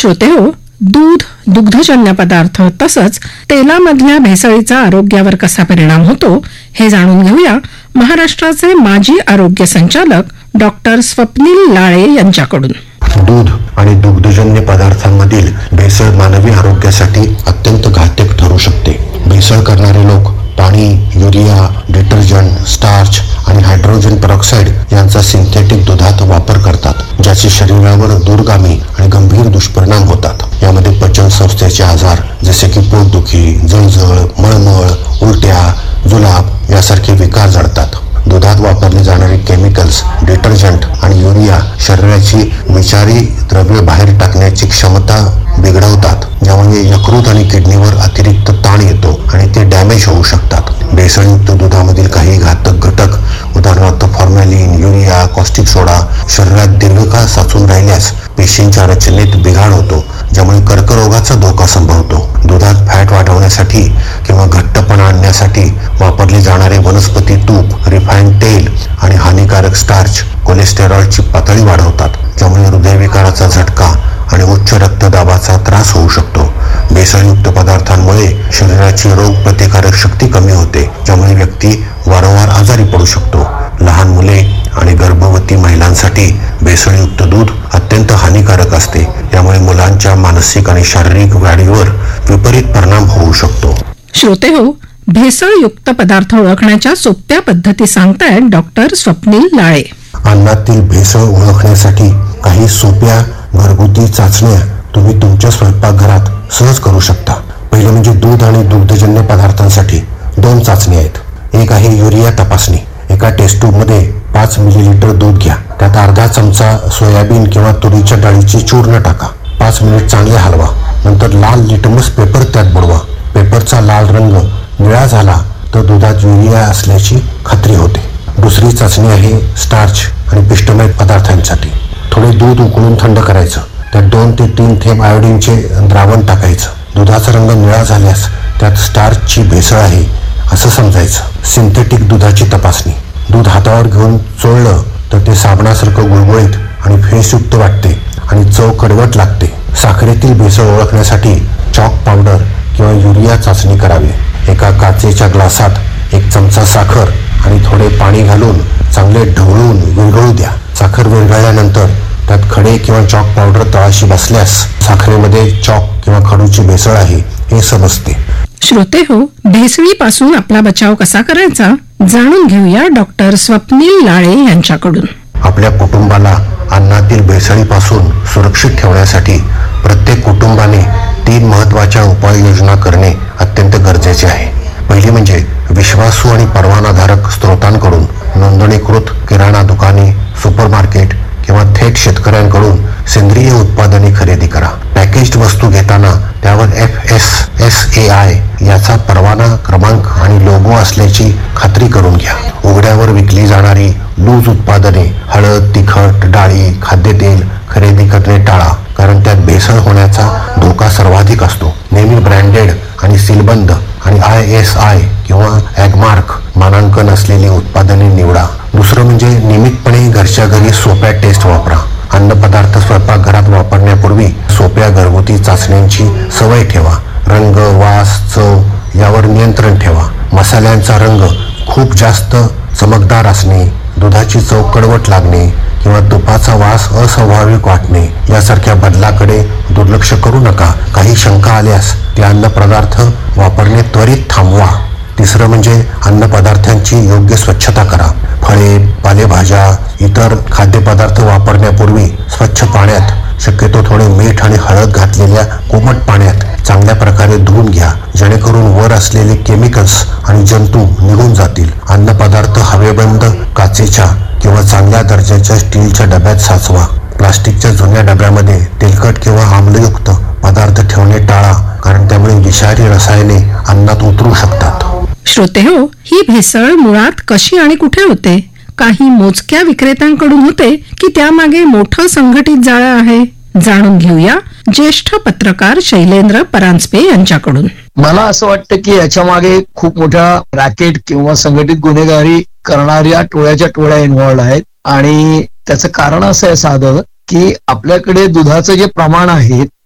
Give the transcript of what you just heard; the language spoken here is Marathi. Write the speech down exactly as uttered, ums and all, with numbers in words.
श्रोतेहो, दूध, दुग्धजन्य पदार्थ तसंच तेलामधल्या भेसळीचा आरोग्यावर कसा परिणाम होतो हे जाणून घेऊया महाराष्ट्राचे माजी आरोग्य संचालक डॉक्टर स्वप्नील लाळे यांच्याकडून. दूध आणि दुग्धजन्य पदार्थांमधील भेसळ मानवी आरोग्यासाठी अत्यंत घातक ठरू शकते. भेसळ करणारे लोक पाणी, युरिया, डिटर्जंट, स्टार्च आणि हायड्रोजन पेरॉक्साईड यांचा सिंथेटिक दुधात वापर करतात, ज्याचे शरीरावर दूरगामी आणि गंभीर दुष्परिणाम होतात. यामध्ये पचन संस्थेचे आजार जसे की पोटदुखी, जळजळ, मळमळ, उलट्या, जुलाब यासारखे विकार जडतात. दुधात वापरले जाणारे केमिकल्स, डिटर्जंट आणि युरिया शरीराची विषारी द्रव्य बाहेर टाकण्याची क्षमता बिघडवतात, ज्यामुळे यकृत आणि किडनीवर अतिरिक्त ताण येतो आणि ते डॅमेज होऊ शकतात. भेसळयुक्त दुधामधील काही घातक घटक उदाहरणार्थ फॉर्मॅलिन, युरिया, कॉस्टिक सोडा शरीरात दीर्घकाळ साचून राहिल्यास पेशींच्या रचनेत बिघाड होतो, ज्यामुळे कर्करोगाचा धोका संभवतो. दुधात फॅट वाढवण्यासाठी किंवा घट्टपणा आणण्यासाठी वापरले जाणारे वनस्पती तूप, रिफाईंड तेल आणि हानिकारक स्टार्च कोलेस्टेरॉलची पातळी वाढवतात, ज्यामुळे हृदयविकाराचा झटका आणि उच्च रक्तदाबाचा त्रास होऊ शकतो. भेसळयुक्त पदार्थांमुळे शरीराची रोग प्रतिकारक शक्ती कमी होते, ज्यामुळे व्यक्ती वारंवार आजारी पडू शकतो. लहान मुले आणि गर्भवती महिलांसाठी भेसळयुक्त दूध अत्यंत हानिकारक असते. यामुळे मुलांच्या मानसिक आणि शारीरिक वाढीवर विपरीत परिणाम होऊ शकतो. श्रोते हो, भेसळयुक्त पदार्थ ओळखण्याच्या सोप्या पद्धती सांगतायत डॉक्टर स्वप्नील लाळे. अन्नातील भेसळ ओळखण्यासाठी काही सोप्या घरगुती चाचण्या तुम्ही तुमच्या स्वयंपाकघरात सहज करू शकता. पहिले म्हणजे दूध आणि दुग्धजन्य पदार्थांसाठी दोन चाचणी आहेत. एक आहे युरिया तपासणी. एका टेस्ट ट्यूबमध्ये पाच मिलीलिटर दूध घ्या. त्यात अर्धा चमचा सोयाबीन किंवा तुरीच्या डाळीचे चूर्ण टाका. पाच मिनिट चांगले हलवा. नंतर लाल लिटमस पेपर त्यात बुडवा. पेपरचा लाल रंग निळा झाला तर दुधात युरिया असल्याची खात्री होते. दुसरी चाचणी आहे स्टार्च आणि पिष्टमय पदार्थांसाठी. थोडे दूध उकळून थंड करायचं. त्यात दोन ते तीन थेंब आयोडीनचे द्रावण टाकायचं. दुधाचा रंग निळा झाल्यास त्यात स्टार्चची भेसळ आहे असं समजायचं. सिंथेटिक दुधाची तपासणी. दूध हातावर घेऊन चोळलं तर ते साबणासारखं गुळगुळीत आणि फेसयुक्त वाटते आणि चव कडवट लागते. साखरेतील भेसळ ओळखण्यासाठी चॉक पावडर किंवा युरिया चाचणी करावी. एका काचेच्या ग्लासात एक चमचा साखर आणि थोडे पाणी घालून चांगले ढवळून विरघळू द्या. साखर विरघळल्यानंतर त्यात खडे किंवा चॉक पावडर तळाशी बसल्यास साखरेमध्ये चॉक किंवा खडूची भेसळ आहे हे समजते. श्रोते हो, भेसळीपासून आपला बचाव कसा करायचा जाणून घेऊया डॉक्टर स्वप्नील लाळे यांच्याकडून. आपल्या कुटुंबाला अन्नातील भेसळीपासून सुरक्षित ठेवण्यासाठी प्रत्येक कुटुंबाने तीन महत्त्वाच्या उपाययोजना करणे अत्यंत गरजेचे आहे. पहिली म्हणजे विश्वासू आणि परवानाधारक स्रोतांकडून नोंदणीकृत किराणा दुकाने, सुपरमार्केट किंवा थेट शेतकऱ्यांकडून सेंद्रिय उत्पादने खरेदी करा. पॅकेज्ड वस्तू घेताना त्यावर F S S A I याचा परवाना क्रमांक आणि लोगो असल्याची खात्री करून घ्या. उघड्यावर विकली जाणारी लूज उत्पादने, हळद, तिखट, डाळी, खाद्यतेल खरेदी करणे टाळा, कारण त्यात भेसळ होण्याचा धोका सर्वाधिक असतो. नेहमी ब्रँडेड आणि सीलबंद आणि आय एस आय किंवा ॲगमार्क मानांकन असलेली उत्पादने निवडा. दुसरं म्हणजे नियमितपणे घरच्या घरी सोप्या टेस्ट वापरा. अन्नपदार्थ स्वयंपाकघरात वापरण्यापूर्वी सोप्या घरगुती चाचण्यांची सवय ठेवा. रंग, वास, चव यावर नियंत्रण ठेवा. मसाल्यांचा रंग खूप जास्त चमकदार असणे, दुधाची चव कडवट लागणे किंवा तुपाचा वास अस्वाभाविक वाटणे यासारख्या बदलाकडे दुर्लक्ष करू नका. काही शंका आल्यास ते अन्नपदार्थ वापरणे त्वरित थांबवा. तिसरं म्हणजे अन्नपदार्थांची योग्य स्वच्छता करा. फळे, पालेभाज्या, इतर खाद्यपदार्थ वापरण्यापूर्वी स्वच्छ पाण्यात, शक्यतो थोडे मीठ आणि हळद घातलेल्या कोमट पाण्यात चांगल्या प्रकारे धुवून घ्या, जेणेकरून वर असलेले केमिकल्स आणि जंतू निघून जातील. अन्नपदार्थ हवेबंद काचेच्या किंवा चांगल्या दर्जाच्या स्टीलच्या डब्यात साचवा. प्लास्टिकच्या जुन्या डब्यामध्ये तेलकट किंवा आम्लयुक्त पदार्थ ठेवणे टाळा, कारण त्यामुळे विषारी रसायने अन्नात उतरू शकतात. श्रोते हो, ही भेसळ मुळात कशी आणि कुठे होते? काही मोजक्या विक्रेत्यांकडून होते की त्यामागे मोठं संघटित जाळं आहे? जाणून घेऊया ज्येष्ठ पत्रकार शैलेंद्र परांजपे यांच्याकडून. मला असं वाटतं की याच्या मागे खूप मोठा रॅकेट किंवा संघटित गुन्हेगारी करणाऱ्या टोळ्याच्या टोळ्या इन्व्हॉल्ड आहेत. आणि त्याचं कारण असं आहे साधं की आपल्याकडे दुधाचं जे प्रमाण आहे